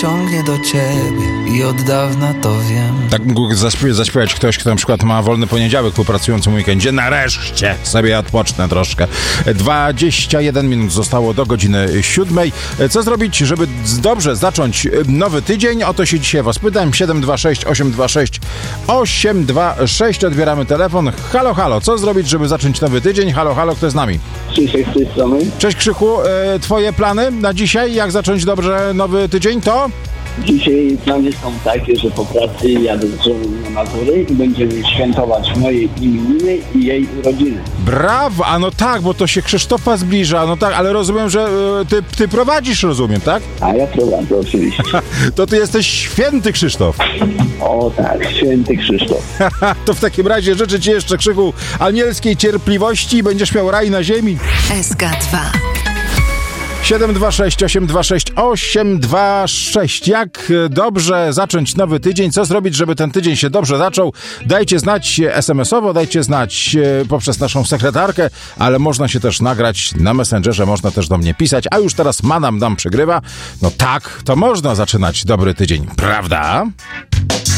ciągnie do ciebie i od dawna to wiem. Tak mógł zaśpiewać ktoś, kto na przykład ma wolny poniedziałek po pracującym weekendzie. Nareszcie sobie odpocznę troszkę. 21 minut zostało do godziny 7. Co zrobić, żeby dobrze zacząć nowy tydzień? O to się dzisiaj was pytam. 726 826 826. Odbieramy telefon. Halo, halo. Co zrobić, żeby zacząć nowy tydzień? Halo, halo. Kto jest z nami? Krzysiek z tej strony. Cześć Krzychu. Twoje plany na dzisiaj? Jak zacząć dobrze nowy tydzień? To? Dzisiaj plany są takie, że po pracy jadę z żoną na Mazury i będziemy świętować moje imieniny i jej urodziny. Brawo! A no tak, bo to się Krzysztofa zbliża. No tak, ale rozumiem, że ty prowadzisz, rozumiem, tak? A ja prowadzę oczywiście. To ty jesteś święty Krzysztof. O tak, święty Krzysztof. To w takim razie życzę ci jeszcze, Krzychu, anielskiej cierpliwości i będziesz miał raj na ziemi. SK2 726 826 826. Jak dobrze zacząć nowy tydzień? Co zrobić, żeby ten tydzień się dobrze zaczął? Dajcie znać SMS-owo, dajcie znać poprzez naszą sekretarkę, ale można się też nagrać na Messengerze, można też do mnie pisać. A już teraz Manam nam przegrywa. No tak, to można zaczynać dobry tydzień, prawda?